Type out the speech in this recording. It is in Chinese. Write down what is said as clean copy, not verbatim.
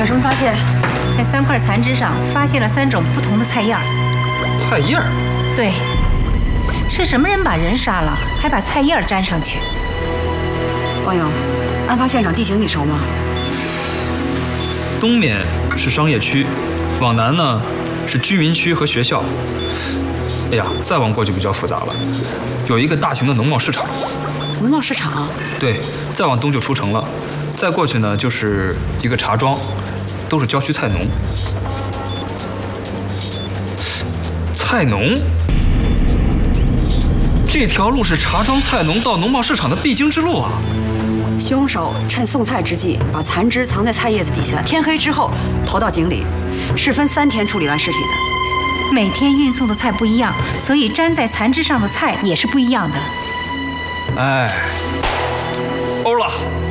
什么发现？ 在3块残肢上发现了3种不同的菜叶儿。 菜叶儿？ 对，是什么人把人杀了，还把菜叶儿粘上去？ 王勇，案发现场地形你熟吗？ 东面是商业区，往南呢是居民区和学校。哎呀，再往过就比较复杂了，有一个大型的农贸市场。 农贸市场？ 对，再往东就出城了，再过去呢就是一个茶庄，都是郊区菜农。菜农？这条路是茶庄菜农到农贸市场的必经之路啊！ 凶手趁送菜之际，把残肢藏在菜叶子底下，天黑之后投到井里，是分3天处理完尸体的。 每天运送的菜不一样，所以粘在残肢上的菜也是不一样的。 哎，欧了。